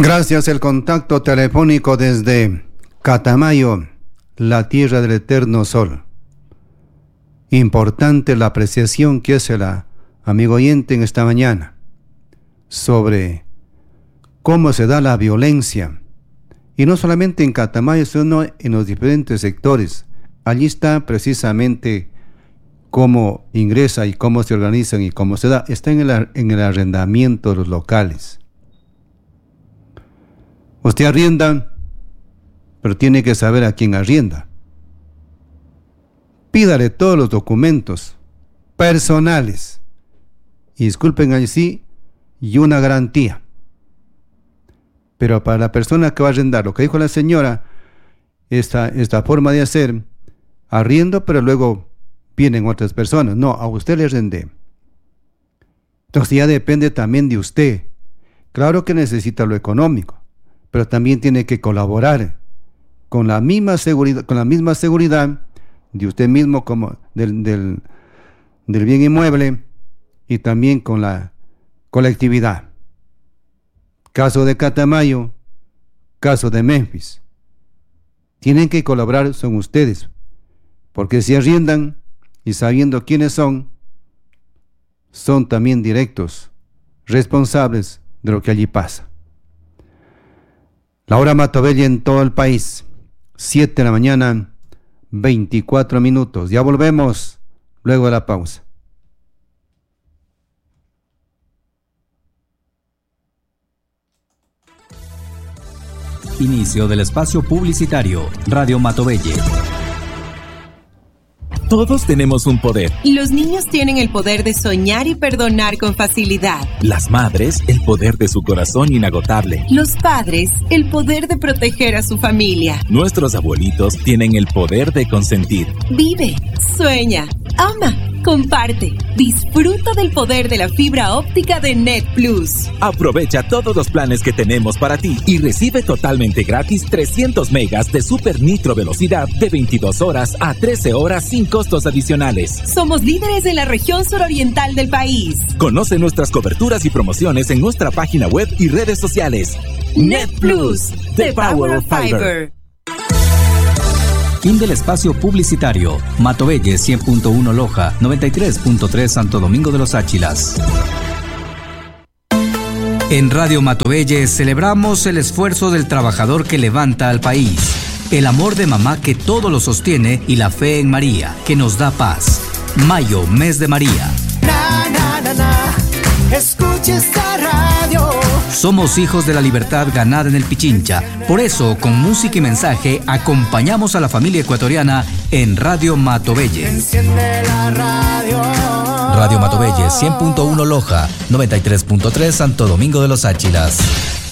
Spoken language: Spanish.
Gracias, el contacto telefónico desde Catamayo, la tierra del eterno sol. Importante la apreciación que hace el amigo oyente en esta mañana sobre cómo se da la violencia, y no solamente en Catamayo, sino en los diferentes sectores. Allí está precisamente cómo ingresa y cómo se organizan y cómo se da. Está en el arrendamiento de los locales. Usted arrienda, pero tiene que saber a quién arrienda. Pídale todos los documentos personales, y disculpen así, y una garantía. Pero para la persona que va a arrendar, lo que dijo la señora, esta forma de hacer, arriendo, pero luego vienen otras personas. No, a usted le arrendé. Entonces ya depende también de usted. Claro que necesita lo económico, pero también tiene que colaborar con la misma seguridad de usted mismo, como del bien inmueble, y también con la colectividad. Caso de Catamayo, caso de Memphis. Tienen que colaborar, son ustedes, porque si arriendan y sabiendo quiénes son también directos, responsables de lo que allí pasa. La hora Matobella en todo el país, 7 de la mañana, 24 minutos. Ya volvemos luego de la pausa. Inicio del espacio publicitario. Radio Matobelle. Todos tenemos un poder. Los niños tienen el poder de soñar y perdonar con facilidad. Las madres, el poder de su corazón inagotable. Los padres, el poder de proteger a su familia. Nuestros abuelitos tienen el poder de consentir. Vive, sueña, ama, comparte. Disfruta del poder de la fibra óptica de Net Plus. Aprovecha todos los planes que tenemos para ti y recibe totalmente gratis 300 megas de super nitro velocidad de 22 horas a 13 horas sin costos adicionales. Somos líderes en la región suroriental del país. Conoce nuestras coberturas y promociones en nuestra página web y redes sociales. Net Plus, the power of fiber. Fin del espacio publicitario. Matobelle 100.1 Loja, 93.3 Santo Domingo de los Áchilas. En Radio Matobelle celebramos el esfuerzo del trabajador que levanta al país, el amor de mamá que todo lo sostiene y la fe en María que nos da paz. Mayo, mes de María. Escucha esta radio. Somos hijos de la libertad ganada en el Pichincha. Por eso, con música y mensaje, acompañamos a la familia ecuatoriana en Radio Matobelle. Enciende la radio. Radio Matobelle 100.1 Loja, 93.3 Santo Domingo de los Áchilas.